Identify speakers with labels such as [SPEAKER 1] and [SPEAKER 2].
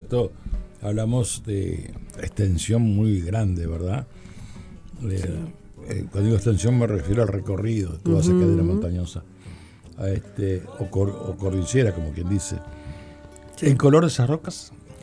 [SPEAKER 1] esto hablamos de extensión muy grande, ¿verdad? Cuando digo extensión me refiero al recorrido de toda esa cadena montañosa, o cordillera, como quien dice.
[SPEAKER 2] Sí.
[SPEAKER 1] ¿El color de esas rocas?